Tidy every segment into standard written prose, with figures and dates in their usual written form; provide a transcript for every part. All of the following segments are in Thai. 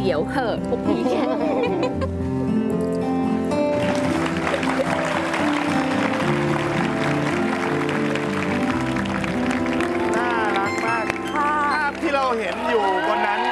เดี๋ยวเหอะพวกพี่เนี่ยน่ารักมากภาพที่เราเห็นอยู่บนนั้น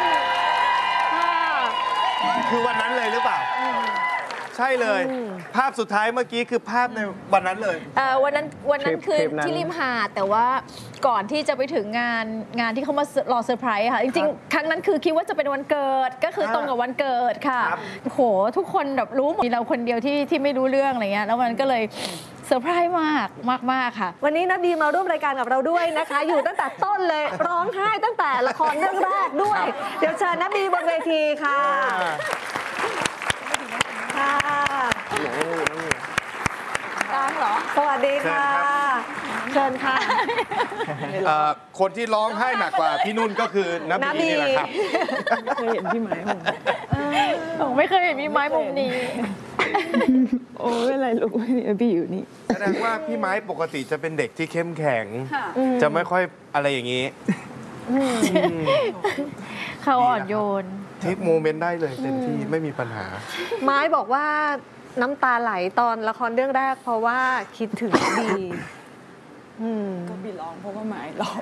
คือวันนั้นเลยหรือเปล่าใช่เลยภาพสุดท้ายเมื่อกี้คือภาพในวันนั้นเลยวันนั้นคือที่ริมหาดแต่ว่าก่อนที่จะไปถึงงานที่เขามารอเซอร์ไพรส์ค่ะจริงๆครั้งนั้นคือคิดว่าจะเป็นวันเกิดก็คือตรงกับวันเกิดค่ะโหทุกคนแบบรู้หมดมีเราคนเดียวที่ไม่รู้เรื่องอะไรเงี้ยแล้วมันก็เลยเซอร์ไพรส์มากค่ะวันนี้นบีมาร่วมรายการกับเราด้วยนะคะ อยู่ตั้งแต่ต้นเลยร้องไห้ตั้งแต่ละครเรื่องแรกด้วย เดี๋ยวเชิญนบีบนเวทีค่ะกลางเหรอสวัสดีค่ะเชิญค่ะคนที่ร้องไห้หนักกว่าพี่นุ่นก็คือนบีนี่แหละครับเคยเห็นพี่ไม้ผมไม่เคยเห็นมีไม้มุมนี้โอ้ยอะไรลูกพี่อยู่นี่แสดงว่าพี่ไม้ปกติจะเป็นเด็กที่เข้มแข็งจะไม่ค่อยอะไรอย่างนี้เขาอ่อนโยนเทคโมเมนต์ได้เลยเต็มที่ไม่มีปัญหาไม้บอกว่าน้ำตาไหลตอนละครเรื่องแรกเพราะว่าคิดถึงบีก็บีร้องเพราะว่าไม้ร้อง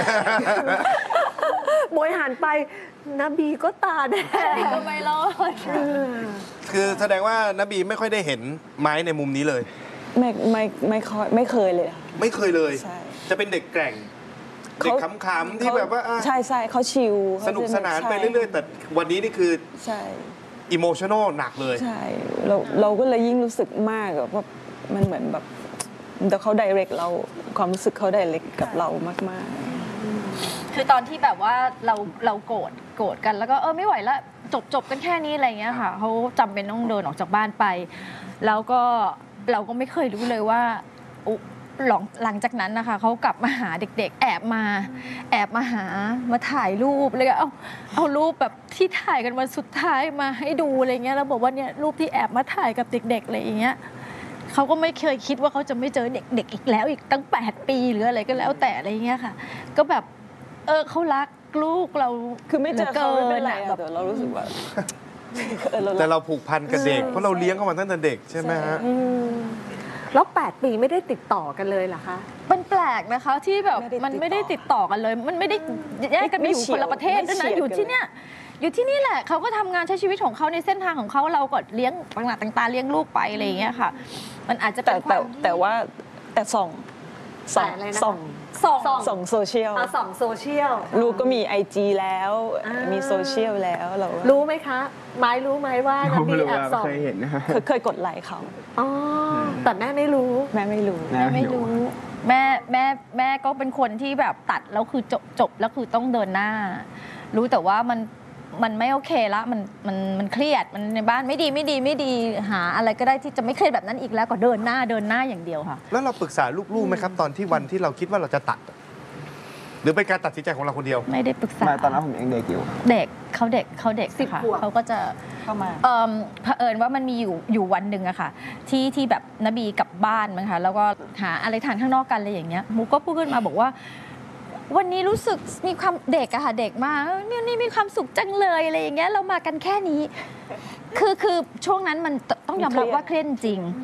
บวยหันไปนบีก็ตาแดงก็ไม่รอดคือแสดงว่านบีไม่ค่อยได้เห็นไม้ในมุมนี้เลยไม่เคยเลยไม่เคยเลยจะเป็นเด็กแกร่งเด็กขำๆที่แบบว่าใช่เขาชิลสนุกสนานไปเรื่อยๆแต่วันนี้นี่คือใช่อิโมชั่นอลหนักเลยใช่เราก็เลยยิ่งรู้สึกมากว่ามันเหมือนแบบแต่เขาไดเรกเราความรู้สึกเขาไดเรกกับเรามากๆคือตอนที่แบบว่าเราโกรธกันแล้วก็ไม่ไหวแล้วจบกันแค่นี้อะไรเงี้ยค่ะเขาจำเป็นต้องเดินออกจากบ้านไปแล้วก็เราก็ไม่เคยรู้เลยว่าหลังจากนั้นนะคะเขากลับมาหาเด็กๆแอบมาหามาถ่ายรูปเลยเอารูปแบบที่ถ่ายกันวันสุดท้ายมาให้ดูอะไรเงี้ยแล้วบอกว่าเนี่ยรูปที่แอบมาถ่ายกับเด็กๆอะไรอย่างเงี้ยเขาก็ไม่เคยคิดว่าเขาจะไม่เจอเด็กๆอีกแล้วอีกตั้ง8 ปีหรืออะไรก็แล้วแต่อะไรเงี้ยค่ะก็แบบเขารักลูกเราคือไม่เจอเขาไม่เป็นไรแต่เรารู้สึกว่าแต่เราผูกพันกับเด็กเพราะเราเลี้ยงเขามาตั้งแต่เด็กใช่ไหมฮะแล้ว8 ปีไม่ได้ติดต่อกันเลยเหรอคะมันแปลกนะคะที่แบบมันไม่ได้ติดต่อกันเลยมันไม่ได้แยกกันไปอยู่คนละประเทศด้วยนะอยู่ที่นี่แหละเขาก็ทำงานใช้ชีวิตของเขาในเส้นทางของเขาเราก็เลี้ยงต่างๆเลี้ยงลูกไปอะไรอย่างเงี้ยค่ะมันอาจจะแต่ส่องโซเชียลส่องโซเชียลลูกก็มี IG แล้วมีโซเชียลแล้วเรารู้ไหมคะไม้รู้ไหมว่านบีแอบส่องเคยเห็นนะเคยกดไลค์เขาแต่แม่ไม่รู้แม่ก็เป็นคนที่แบบตัดแล้วคือจบแล้วคือต้องเดินหน้ารู้แต่ว่ามันไม่โอเคละมันเครียดมันในบ้านไม่ดีหาอะไรก็ได้ที่จะไม่เครียดแบบนั้นอีกแล้วก็เดินหน้าอย่างเดียวค่ะแล้วเราปรึกษาลูกๆไหมครับตอนที่วันที่เราคิดว่าเราจะตัดหรือเป็นการตัดสินใจของเราคนเดียวไม่ได้ปรึกษาตอนนั้นผมยังเด็กอยู่เขาเด็กค่ะเขาก็จะเข้ามาเผอิญว่ามันมีอยู่วันหนึ่งอะค่ะที่แบบนบีกลับบ้านมั้งคะแล้วก็หาอะไรทานข้างนอกกันอะไรอย่างเงี้ยมูก็พูดขึ้นมาบอกว่าวันนี้รู้สึกมีความเด็กอะค่ะเด็กมากนี่มีความสุขจังเลยอะไรอย่างเงี้ยเรามากันแค่นี้คือช่วงนั้นมันต้องยอมรับว่าเครียดจริง